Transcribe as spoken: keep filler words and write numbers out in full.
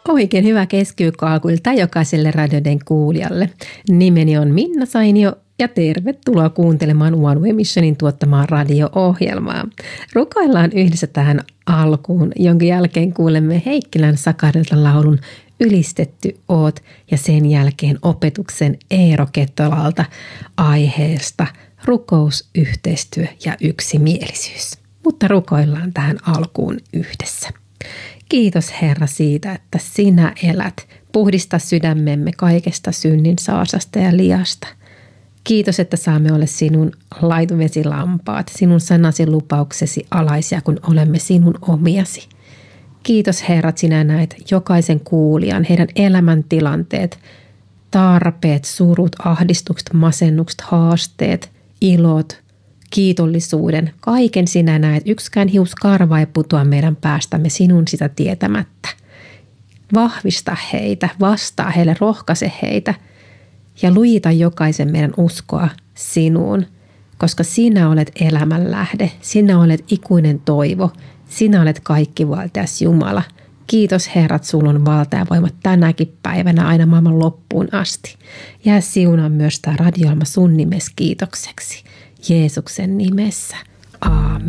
Oikein hyvää keskiviikkoalkuilta jokaiselle radioiden kuulijalle. Nimeni on Minna Sainio ja tervetuloa kuuntelemaan One Way Missionin tuottamaa radio-ohjelmaa. Rukoillaan yhdessä tähän alkuun, jonka jälkeen kuulemme Heikkilän Sakarilta laulun Ylistetty oot ja sen jälkeen opetuksen Eero Kettolalta aiheesta rukous, yhteistyö ja yksimielisyys. Mutta rukoillaan tähän alkuun yhdessä. Kiitos Herra siitä, että sinä elät. Puhdista sydämemme kaikesta synnin saasasta ja liasta. Kiitos, että saamme olla sinun laituvesilampaat, sinun sanasi lupauksesi alaisia, kun olemme sinun omiasi. Kiitos Herra, että sinä näet jokaisen kuulijan, heidän elämäntilanteet, tarpeet, surut, ahdistukset, masennukset, haasteet, ilot, kiitollisuuden. Kaiken sinä näet. Yksikään hiuskarva ei putoa meidän päästämme sinun sitä tietämättä. Vahvista heitä, vastaa heille, rohkaise heitä ja lujita jokaisen meidän uskoa sinuun, koska sinä olet elämän lähde, sinä olet ikuinen toivo, sinä olet kaikkivaltias Jumala. Kiitos Herra, että sulla on valta ja voimat tänäkin päivänä aina maailman loppuun asti. Jää siunaa myös tämä radio-ohjelma sun nimesi kiitokseksi. Jeesuksen nimessä. Aamen.